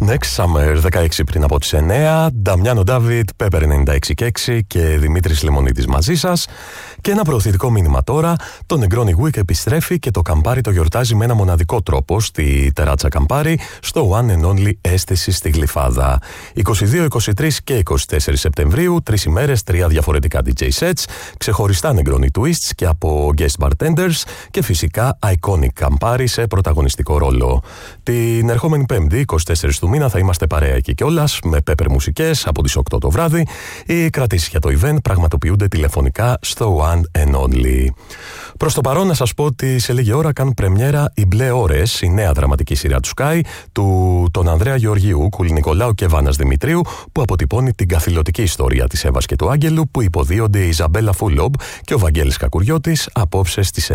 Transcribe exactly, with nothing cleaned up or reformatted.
Next Summer, δεκαέξι πριν από τις εννέα, Νταμιάνο Ντάβιτ, Pepper ενενήντα έξι και έξι και Δημήτρης Λεμονίτης μαζί σας. Και ένα προωθητικό μήνυμα τώρα, το Negroni Week επιστρέφει και το Καμπάρι το γιορτάζει με ένα μοναδικό τρόπο στη τεράτσα Καμπάρι, στο One and Only Αίσθηση στη Γλυφάδα. είκοσι δύο, είκοσι τρία και είκοσι τέσσερα Σεπτεμβρίου, τρεις ημέρες, τρία διαφορετικά ντι τζέι sets, ξεχωριστά Negroni Twists και από guest bartenders και φυσικά iconic Καμπάρι σε πρωταγωνιστικό ρόλο. Την ερχόμενη Πέμπτη, είκοσι τέσσερα του μήνα, θα είμαστε παρέα εκεί κιόλας με Pepper μουσικές από τις οκτώ το βράδυ. Οι κρατήσεις για το event πραγματοποιούνται τηλεφωνικά στο One and Only. Προς το παρόν να σας πω ότι σε λίγη ώρα κάνουν πρεμιέρα οι Μπλε Ώρες, η νέα δραματική σειρά του Sky, του τον Ανδρέα Γεωργίου, Κουλ Νικολάου και Βάνας Δημητρίου, που αποτυπώνει την καθηλωτική ιστορία της Εύας και του Άγγελου, που υποδίονται η Ιζαμπέλα Φούλομπ και ο Βαγγέλης Κακουριώτης απόψε στις